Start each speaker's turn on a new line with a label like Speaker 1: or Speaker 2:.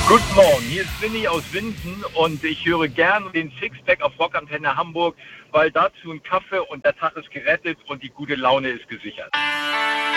Speaker 1: Guten Morgen, hier ist Winnie aus Winden und ich höre gern den Sixpack auf Rockantenne Hamburg, weil dazu ein Kaffee und der Tag ist gerettet und die gute Laune ist gesichert.